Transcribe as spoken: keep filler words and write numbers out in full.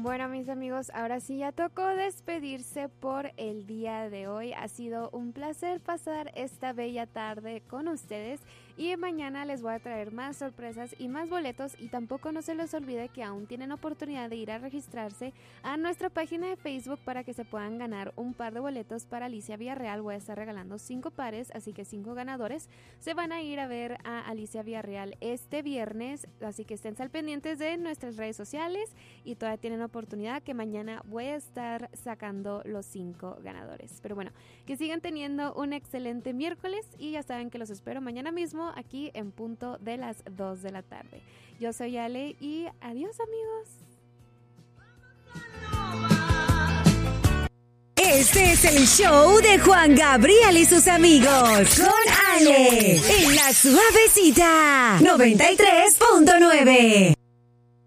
Bueno, mis amigos, ahora sí ya tocó despedirse por el día de hoy. Ha sido un placer pasar esta bella tarde con ustedes y mañana les voy a traer más sorpresas y más boletos, y tampoco no se les olvide que aún tienen oportunidad de ir a registrarse a nuestra página de Facebook para que se puedan ganar un par de boletos para Alicia Villarreal. Voy a estar regalando cinco pares, así que cinco ganadores se van a ir a ver a Alicia Villarreal este viernes, así que estén al pendientes de nuestras redes sociales y todavía tienen oportunidad que mañana voy a estar sacando los cinco ganadores. Pero bueno, que sigan teniendo un excelente miércoles y ya saben que los espero mañana mismo aquí en punto de las dos de la tarde. Yo soy Ale y adiós, amigos. Este es el show de Juan Gabriel y sus amigos con Ale en La Suavecita noventa y tres punto nueve.